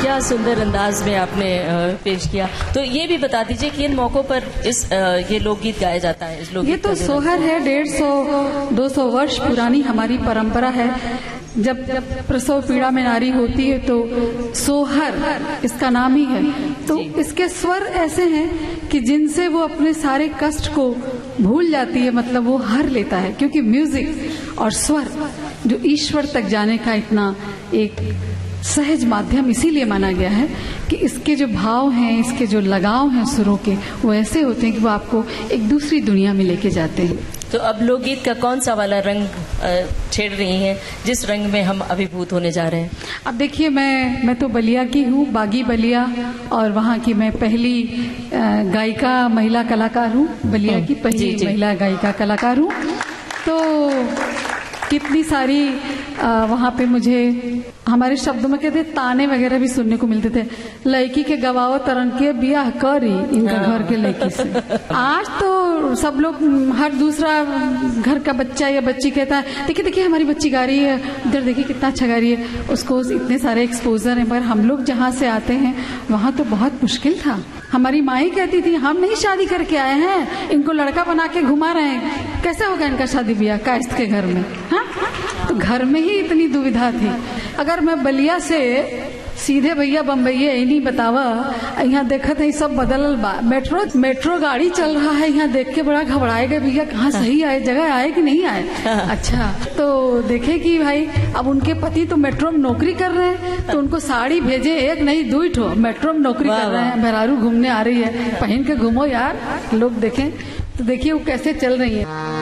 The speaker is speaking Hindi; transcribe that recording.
क्या सुंदर अंदाज में आपने पेश किया। तो ये भी बता दीजिए कि इन मौकों पर ये लोकगीत गाया जाता है। इस लोकगीत ये तो सोहर है, 150-200 वर्ष पुरानी हमारी परंपरा है। जब प्रसव पीड़ा में नारी होती है तो सोहर इसका नाम ही है। तो इसके स्वर ऐसे हैं कि जिनसे वो अपने सारे कष्ट को भूल जाती है, मतलब वो हर लेता है। क्योंकि म्यूजिक और स्वर जो ईश्वर तक जाने का इतना एक सहज माध्यम इसीलिए माना गया है कि इसके जो भाव हैं, इसके जो लगाव हैं सुरों के, वो ऐसे होते हैं कि वो आपको एक दूसरी दुनिया में लेके जाते हैं। तो अब लोकगीत का कौन सा वाला रंग छेड़ रही हैं, जिस रंग में हम अभिभूत होने जा रहे हैं? अब देखिए, मैं तो बलिया की हूँ, बागी बलिया, और वहाँ की मैं पहली गायिका महिला कलाकार हूँ। बलिया की पहली महिला गायिका कलाकार हूँ। तो कितनी सारी वहाँ पे मुझे हमारे शब्दों में कहते ताने वगैरह भी सुनने को मिलते थे। लड़की के गवाओ तरन के बियाह करी इनका घर के लड़की से। आज तो सब लोग, हर दूसरा घर का बच्चा या बच्ची कहता है देखिए देखिए हमारी बच्ची गा रही है, इधर देखिए कितना अच्छा गा रही है। उसको इतने सारे एक्सपोजर हैं। पर हम लोग जहाँ से आते हैं वहाँ तो बहुत मुश्किल था। हमारी माँ ही कहती थी हम नहीं शादी करके आए हैं, इनको लड़का बना के घुमा रहे हैं, कैसे होगा इनका शादी ब्याह कायस्थ के घर में। हाँ, तो घर में ही इतनी दुविधा थी। अगर मैं बलिया से सीधे भैया बम्बईया नहीं बतावा, यहाँ देखत है सब बदल बा। मेट्रो गाड़ी चल रहा है, यहाँ देख के बड़ा घबराए गए भैया कहाँ सही आए, जगह आए कि नहीं आए। अच्छा, तो देखे कि भाई अब उनके पति तो मेट्रो में नौकरी कर रहे हैं, तो उनको साड़ी भेजे, एक नहीं दो ठो, मेट्रो में नौकरी कर रहे हैं, मेहरारू घूमने आ रही है, पहन के घूमो यार, लोग देखें। तो देखिए वो कैसे चल रही है।